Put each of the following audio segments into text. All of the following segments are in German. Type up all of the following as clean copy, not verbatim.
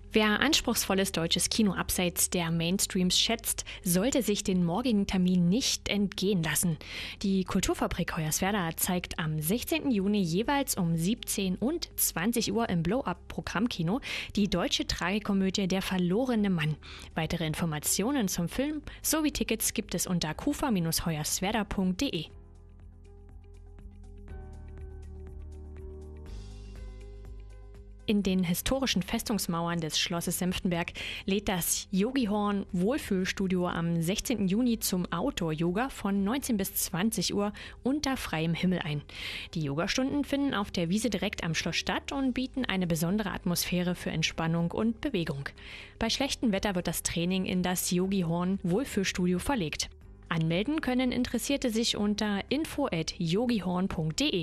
Wer anspruchsvolles deutsches Kino abseits der Mainstreams schätzt, sollte sich den morgigen Termin nicht entgehen lassen. Die Kulturfabrik Hoyerswerda zeigt am 16. Juni jeweils um 17 und 20 Uhr im Blow-Up-Programmkino die deutsche Tragikomödie Der verlorene Mann. Weitere Informationen zum Film sowie Tickets gibt es unter kufa-hoyerswerda.de. In den historischen Festungsmauern des Schlosses Senftenberg lädt das Yogihorn Wohlfühlstudio am 16. Juni zum Outdoor-Yoga von 19 bis 20 Uhr unter freiem Himmel ein. Die Yogastunden finden auf der Wiese direkt am Schloss statt und bieten eine besondere Atmosphäre für Entspannung und Bewegung. Bei schlechtem Wetter wird das Training in das Yogihorn Wohlfühlstudio verlegt. Anmelden können Interessierte sich unter info@yogihorn.de.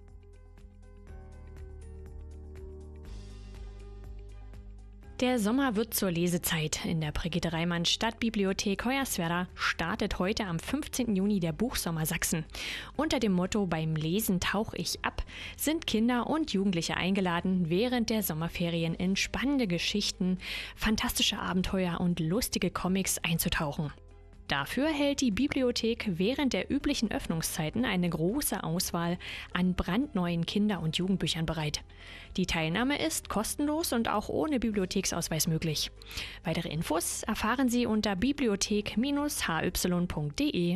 Der Sommer wird zur Lesezeit. In der Brigitte Reimann Stadtbibliothek Hoyerswerda startet heute am 15. Juni der Buchsommer Sachsen. Unter dem Motto "Beim Lesen tauche ich ab" sind Kinder und Jugendliche eingeladen, während der Sommerferien in spannende Geschichten, fantastische Abenteuer und lustige Comics einzutauchen. Dafür hält die Bibliothek während der üblichen Öffnungszeiten eine große Auswahl an brandneuen Kinder- und Jugendbüchern bereit. Die Teilnahme ist kostenlos und auch ohne Bibliotheksausweis möglich. Weitere Infos erfahren Sie unter bibliothek-hy.de.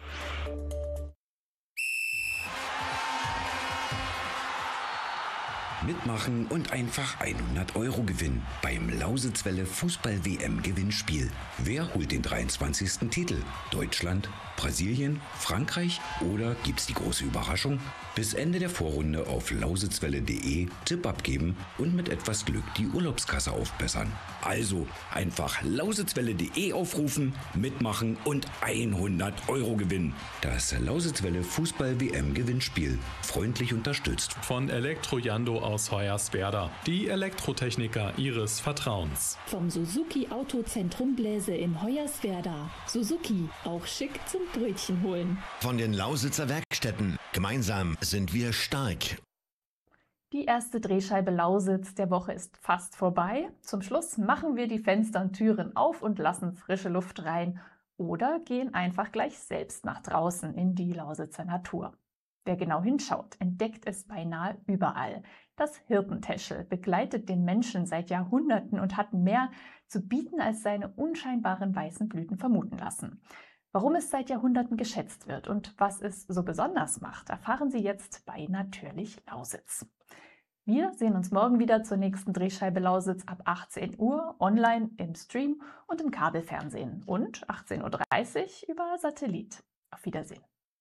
Mitmachen und einfach 100 € gewinnen beim Lausitzwelle Fußball-WM-Gewinnspiel. Wer holt den 23. Titel? Deutschland, Brasilien, Frankreich oder gibt's die große Überraschung? Bis Ende der Vorrunde auf lausitzwelle.de Tipp abgeben und mit etwas Glück die Urlaubskasse aufbessern. Also einfach lausitzwelle.de aufrufen, mitmachen und 100 € gewinnen. Das Lausitzwelle Fußball-WM-Gewinnspiel. Freundlich unterstützt von Elektrojando aus Hoyerswerda. Die Elektrotechniker Ihres Vertrauens. Vom Suzuki Autozentrum Bläse in Hoyerswerda. Suzuki, auch schick zum Brötchen holen. Von den Lausitzer Werkstätten. Gemeinsam sind wir stark. Die erste Drehscheibe Lausitz der Woche ist fast vorbei. Zum Schluss machen wir die Fenster und Türen auf und lassen frische Luft rein oder gehen einfach gleich selbst nach draußen in die Lausitzer Natur. Wer genau hinschaut, entdeckt es beinahe überall. Das Hirtentäschel begleitet den Menschen seit Jahrhunderten und hat mehr zu bieten, als seine unscheinbaren weißen Blüten vermuten lassen. Warum es seit Jahrhunderten geschätzt wird und was es so besonders macht, erfahren Sie jetzt bei Natürlich Lausitz. Wir sehen uns morgen wieder zur nächsten Drehscheibe Lausitz ab 18 Uhr online im Stream und im Kabelfernsehen und 18:30 Uhr über Satellit. Auf Wiedersehen.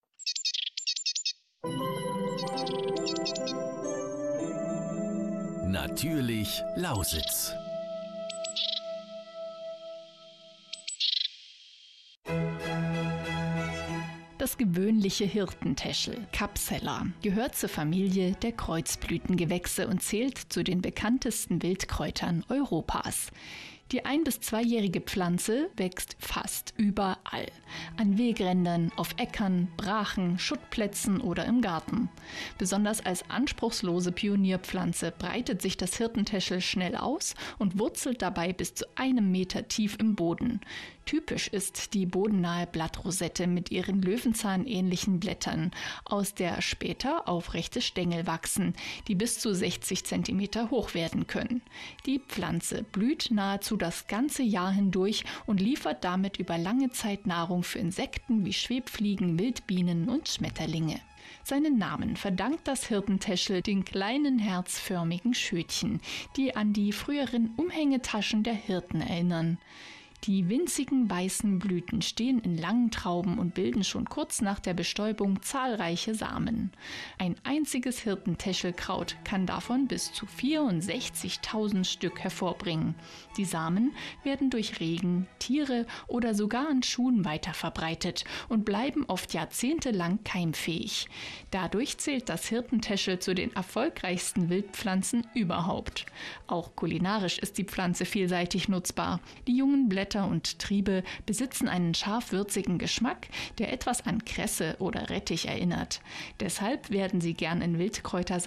Natürlich Lausitz. Das gewöhnliche Hirtentäschel, Capsella, gehört zur Familie der Kreuzblütengewächse und zählt zu den bekanntesten Wildkräutern Europas. Die 1- bis 2-jährige Pflanze wächst fast überall. An Wegrändern, auf Äckern, Brachen, Schuttplätzen oder im Garten. Besonders als anspruchslose Pionierpflanze breitet sich das Hirtentäschel schnell aus und wurzelt dabei bis zu 1 Meter tief im Boden. Typisch ist die bodennahe Blattrosette mit ihren löwenzahnähnlichen Blättern, aus der später aufrechte Stängel wachsen, die bis zu 60 cm hoch werden können. Die Pflanze blüht nahezu das ganze Jahr hindurch und liefert damit über lange Zeit Nahrung für Insekten wie Schwebfliegen, Wildbienen und Schmetterlinge. Seinen Namen verdankt das Hirtentäschel den kleinen herzförmigen Schötchen, die an die früheren Umhängetaschen der Hirten erinnern. Die winzigen weißen Blüten stehen in langen Trauben und bilden schon kurz nach der Bestäubung zahlreiche Samen. Ein einziges Hirtentäschelkraut kann davon bis zu 64.000 Stück hervorbringen. Die Samen werden durch Regen, Tiere oder sogar an Schuhen weiterverbreitet und bleiben oft jahrzehntelang keimfähig. Dadurch zählt das Hirtentäschel zu den erfolgreichsten Wildpflanzen überhaupt. Auch kulinarisch ist die Pflanze vielseitig nutzbar. Die jungen Blätter und Triebe besitzen einen scharf-würzigen Geschmack, der etwas an Kresse oder Rettich erinnert. Deshalb werden sie gern in Wildkräuter